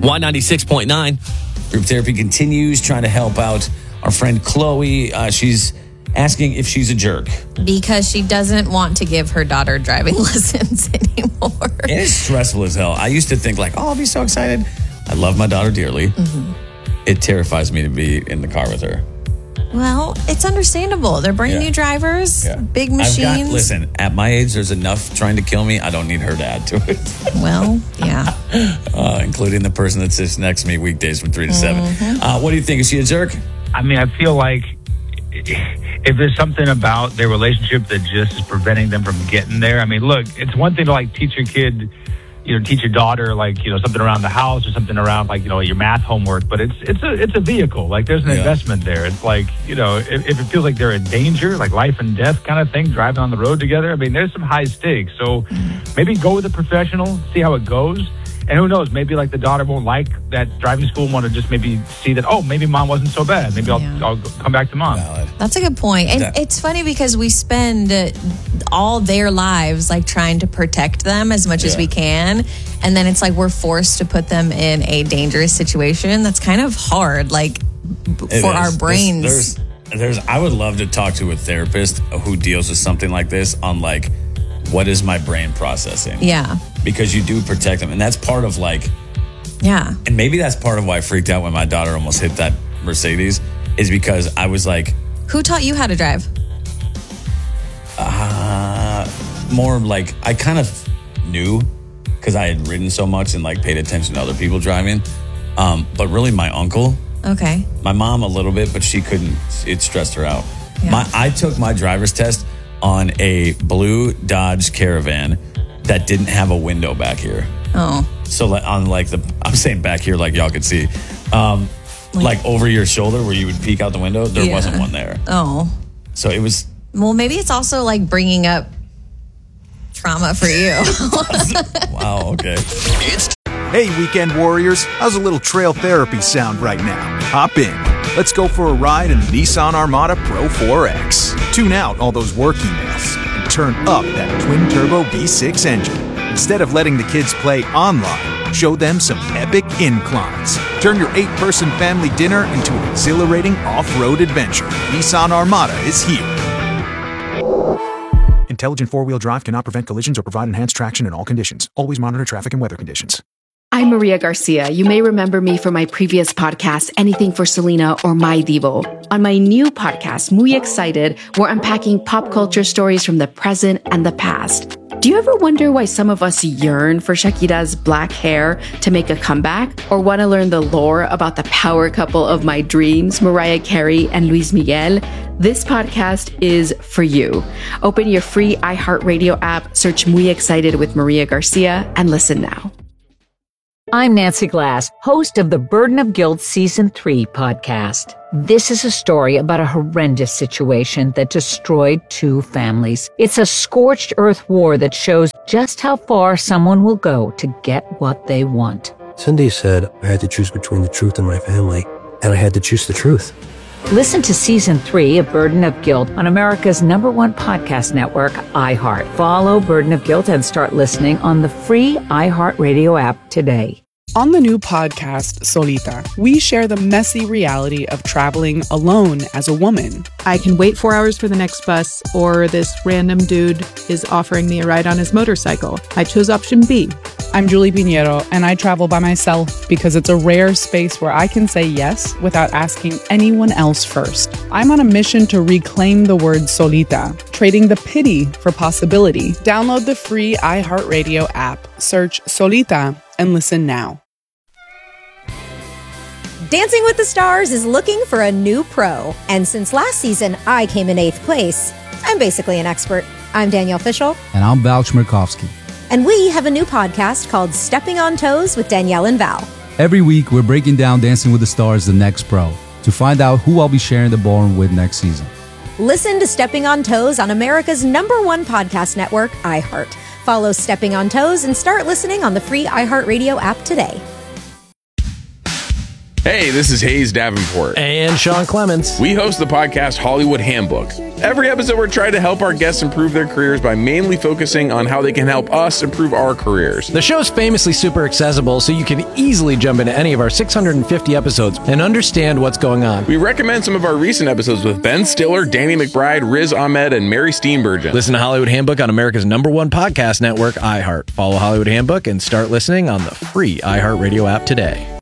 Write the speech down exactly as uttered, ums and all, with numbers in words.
Y ninety-six point nine. Group therapy continues, trying to help out our friend Chloe. Uh, she's asking if she's a jerk. Because she doesn't want to give her daughter driving lessons anymore. It is stressful as hell. I used to think like, oh, I'll be so excited. I love my daughter dearly. Mm-hmm. It terrifies me to be in the car with her. Well, it's understandable. They're brand Yeah. new drivers, Yeah. big I've machines. got, listen, at my age, there's enough trying to kill me. I don't need her to add to it. Well, yeah. uh, including the person that sits next to me weekdays from three to seven. Mm-hmm. Uh, what do you think? Is she a jerk? I mean, I feel like if there's something about their relationship that just is preventing them from getting there. I mean, look, it's one thing to like teach your kid, you know, teach your daughter like, you know, something around the house or something around like, you know, your math homework, but it's it's a it's a vehicle. Like there's an Yeah. investment there. It's like, you know, if, if it feels like they're in danger, like life and death kind of thing, driving on the road together. I mean, there's some high stakes. So maybe go with a professional, see how it goes. And who knows, maybe like the daughter won't like that driving school and want to just maybe see that, oh, maybe mom wasn't so bad. Maybe I'll, Yeah. I'll come back to mom. Valid. That's a good point. And That- it's funny because we spend uh, all their lives like trying to protect them as much as Yeah. we can. And then it's like we're forced to put them in a dangerous situation. That's kind of hard, like b- It for is. our brains. There's, there's, there's, I would love to talk to a therapist who deals with something like this on like, what is my brain processing? yeah. Because you do protect them. And that's part of like, Yeah. and maybe that's part of why I freaked out when my daughter almost hit that Mercedes is because I was like, Who taught you how to drive? uh, more like I kind of knew because I had ridden so much and like paid attention to other people driving. Um, but really my uncle, Okay. my mom a little bit, but she couldn't, it stressed her out. Yeah. My, I took my driver's test on a blue Dodge Caravan that didn't have a window back here. Oh. So like, on like the, I'm saying back here like y'all could see, um, like, like over your shoulder where you would peek out the window, there Yeah. wasn't one there. Oh. So it was, Well, maybe it's also like bringing up trauma for you. wow, okay. It's Hey, weekend warriors, how's a little trail therapy sound right now? Hop in. Let's go for a ride in the Nissan Armada Pro four X. Tune out all those work emails and turn up that twin-turbo V six engine. Instead of letting the kids play online, show them some epic inclines. Turn your eight-person family dinner into an exhilarating off-road adventure. Nissan Armada is here. Intelligent four-wheel drive cannot prevent collisions or provide enhanced traction in all conditions. Always monitor traffic and weather conditions. I'm Maria Garcia. You may remember me from my previous podcast, Anything for Selena or My Divo. On my new podcast, Muy Excited, we're unpacking pop culture stories from the present and the past. Do you ever wonder why some of us yearn for Shakira's black hair to make a comeback? Or want to learn the lore about the power couple of my dreams, Mariah Carey and Luis Miguel? This podcast is for you. Open your free iHeartRadio app, search Muy Excited with Maria Garcia, and listen now. I'm Nancy Glass, host of the Burden of Guilt Season three podcast. This is a story about a horrendous situation that destroyed two families. It's a scorched earth war that shows just how far someone will go to get what they want. Cindy said I had to choose between the truth and my family, and I had to choose the truth. Listen to Season three of Burden of Guilt on America's number one podcast network, iHeart. Follow Burden of Guilt and start listening on the free iHeartRadio app today. On the new podcast, Solita, we share the messy reality of traveling alone as a woman. I can wait four hours for the next bus, or this random dude is offering me a ride on his motorcycle. I chose option B. I'm Julie Pinheiro, and I travel by myself because it's a rare space where I can say yes without asking anyone else first. I'm on a mission to reclaim the word solita, trading the pity for possibility. Download the free iHeartRadio app, search Solita, and listen now. Dancing with the Stars is looking for a new pro. And since last season, I came in eighth place. I'm basically an expert. I'm Danielle Fishel. And I'm Val Chmerkovsky. And we have a new podcast called Stepping on Toes with Danielle and Val. Every week, we're breaking down Dancing with the Stars, the next pro, to find out who I'll be sharing the ballroom with next season. Listen to Stepping on Toes on America's number one podcast network, iHeart. Follow Stepping on Toes and start listening on the free iHeartRadio app today. Hey, this is Hayes Davenport. And Sean Clements. We host the podcast Hollywood Handbook. Every episode, we're trying to help our guests improve their careers by mainly focusing on how they can help us improve our careers. The show's famously super accessible, so you can easily jump into any of our six hundred fifty episodes and understand what's going on. We recommend some of our recent episodes with Ben Stiller, Danny McBride, Riz Ahmed, and Mary Steenburgen. Listen to Hollywood Handbook on America's number one podcast network, iHeart. Follow Hollywood Handbook and start listening on the free iHeartRadio app today.